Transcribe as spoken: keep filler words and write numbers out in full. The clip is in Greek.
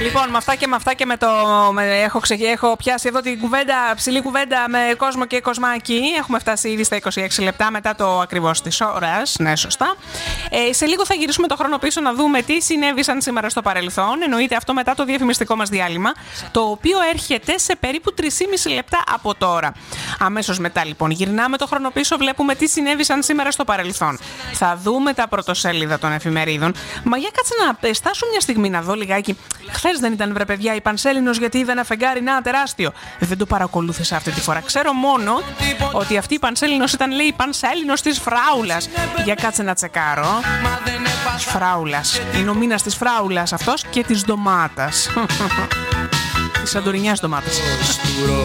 Λοιπόν, με αυτά και με αυτά και με το. Με, έχω, ξε, έχω πιάσει εδώ την κουβέντα, ψηλή κουβέντα με κόσμο και κοσμάκι. Έχουμε φτάσει ήδη στα είκοσι έξι λεπτά μετά το ακριβώς της ώρας. Ναι, σωστά. Ε, σε λίγο θα γυρίσουμε το χρόνο πίσω να δούμε τι συνέβησαν σήμερα στο παρελθόν. Εννοείται αυτό μετά το διαφημιστικό μας διάλειμμα, το οποίο έρχεται σε περίπου τρία και μισό λεπτά από τώρα. Αμέσως μετά, λοιπόν, γυρνάμε το χρόνο πίσω, βλέπουμε τι συνέβησαν σήμερα στο παρελθόν. Θα δούμε τα πρωτοσέλιδα των εφημερίδων. Μα για κάτσε να στάσω μια στιγμή να δω λιγάκι. Χθες δεν ήταν, βρε παιδιά, η Πανσέλινος, γιατί είδε ένα φεγγάρι να τεράστιο. Δεν το παρακολούθησα αυτή τη φορά. Ξέρω μόνο ότι αυτή η Πανσέλινος ήταν, λέει, η Πανσέλινος της Φράουλας. Για κάτσε να τσεκάρω. Φράουλας. Είναι ο μήνας της Φράουλας αυτός και της ντομάτας. Της σαντορινιάς ντομάτας.